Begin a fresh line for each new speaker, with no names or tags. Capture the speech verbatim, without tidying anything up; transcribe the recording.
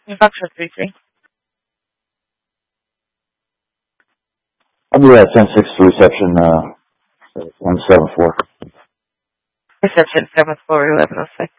Foxtrot three three.
I'll do that ten six to reception, uh, one seven four.
Reception seven four eleven oh six.